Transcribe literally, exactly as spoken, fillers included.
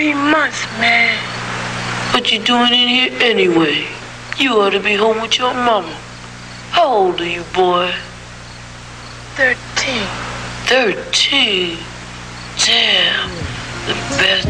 Three months, man. What you doing in here anyway? You ought to be home with your mama. How old are you, boy? Thirteen. Thirteen? Damn. The bastard